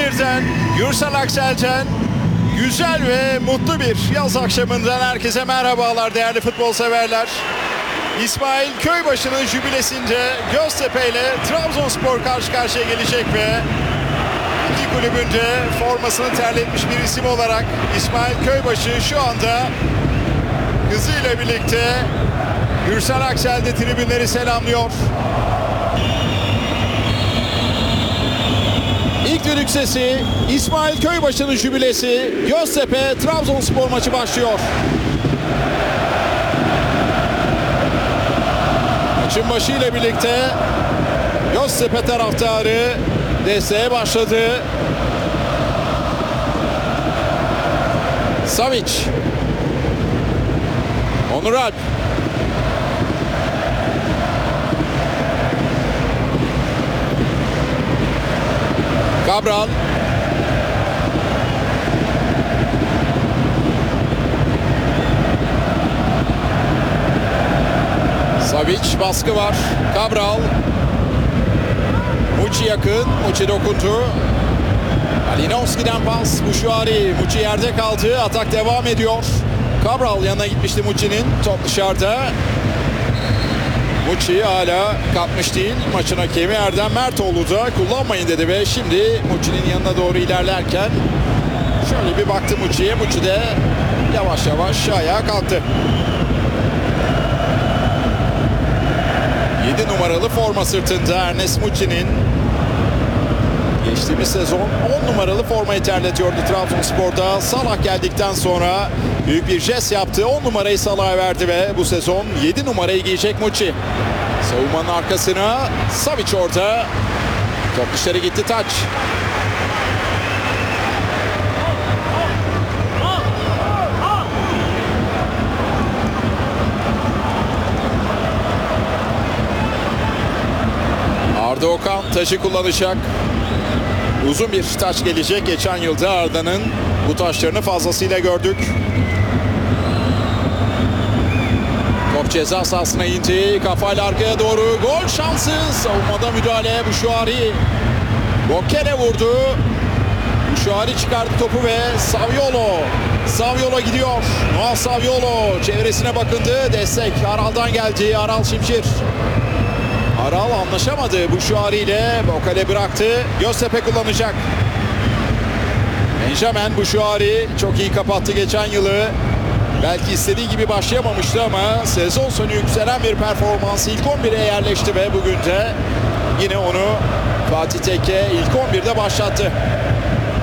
İzmir'den Gürsel Aksel'den güzel ve mutlu bir yaz akşamından herkese merhabalar değerli futbol severler. İsmail Köybaşı'nın jübilesinde Göztepe ile Trabzonspor karşı karşıya gelecek ve iki kulübünde formasını terletmiş bir isim olarak İsmail Köybaşı şu anda kızıyla birlikte Gürsel Aksel'de tribünleri selamlıyor. İlk düdük sesi, İsmail Köybaşı'nın jübilesi, Göztepe Trabzonspor maçı başlıyor. Maçın başı ile birlikte Göztepe taraftarı desteğe başladı. Savic, Onur Alp, Cabral, Savic, baskı var. Cabral, Muçi yakın, Muçi dokundu. Malinowski'den pas, Bouchouari, Muçi yerde kaldı, atak devam ediyor. Cabral yanına gitmişti Muçi'nin, top dışarıda. Muçi hala kapmış değil. Maçın hakemi Erdem Mertoğlu da kullanmayın dedi ve şimdi Muçi'nin yanına doğru ilerlerken şöyle bir baktı Muçi'ye. Muçi de yavaş yavaş ayağa kalktı. 7 numaralı forma sırtında Ernest Muçi'nin. Geçtiğimiz sezon 10 numaralı formayı terletiyordu Trabzonspor'da. Salah geldikten sonra büyük bir jest yaptı. 10 numarayı Salah'a verdi ve bu sezon 7 numarayı giyecek Muçi. Savunmanın arkasına Savic orada. Top dışarı gitti, taç. Arda Okan taşı kullanacak. Uzun bir taç gelecek. Geçen yılda Arda'nın bu taşlarını fazlasıyla gördük. Top ceza sahasına indi. Kafayla arkaya doğru. Gol şansı. Savunmada müdahale. Bouchouari. Bokele vurdu. Bouchouari çıkardı topu ve Saviolo gidiyor. Noah Saviolo çevresine bakındı. Destek Aral'dan geldi. Aral Şimşir. Aral anlaşamadı Bouchouari ile. Bokele bıraktı. Göztepe kullanacak. Benjamin Bouchouari çok iyi kapattı geçen yılı. Belki istediği gibi başlayamamıştı ama sezon sonu yükselen bir performans, ilk 11'e yerleşti ve bugün de yine onu Fatih Tekke ilk 11'de başlattı.